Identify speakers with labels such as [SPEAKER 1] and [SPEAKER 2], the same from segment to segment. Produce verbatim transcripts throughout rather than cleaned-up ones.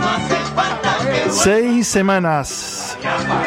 [SPEAKER 1] Seis semanas.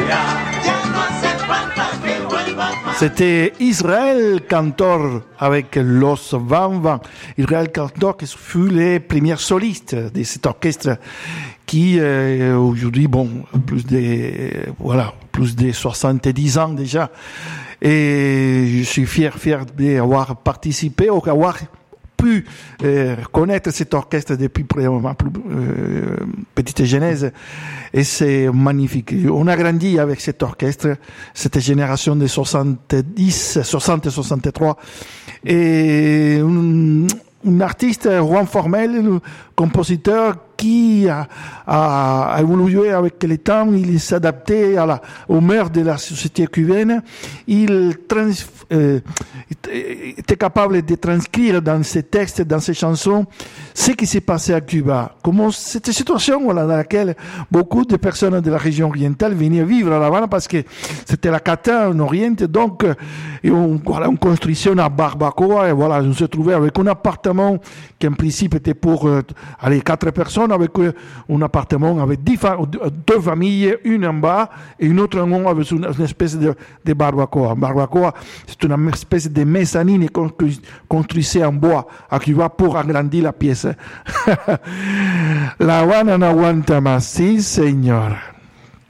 [SPEAKER 1] C'était Israël Cantor avec Los Van Van. Israël Cantor qui fut les premiers solistes de cet orchestre qui euh, aujourd'hui, bon, plus de voilà, plus de soixante-dix ans déjà. Et je suis fier, fier d'avoir participé, ou d'avoir pu euh, connaître cet orchestre depuis ma plus euh, petite genèse, et c'est magnifique. On a grandi avec cet orchestre, cette génération de soixante-dix, soixante, soixante-trois, et un, un artiste, Juan Formel, le compositeur qui a, a, a évolué avec le temps, il s'est adapté à la, aux mœurs de la société cubaine, il trans, euh, était capable de transcrire dans ses textes, dans ses chansons, ce qui s'est passé à Cuba. Comment cette situation voilà, dans laquelle beaucoup de personnes de la région orientale venaient vivre à La Habana parce que c'était la cata en Orient, donc et on, voilà, on construisait une barbacoa et voilà, on se trouvait avec un appartement qui en principe était pour euh, allez, quatre personnes, avec un appartement avec dix fa- deux familles, une en bas et une autre en haut avec une, une espèce de, de barbacoa. Barbacoa, c'est une espèce de mezzanine construite en bois à Cuba pour agrandir la pièce. La Habana no aguanta más, sí, señor.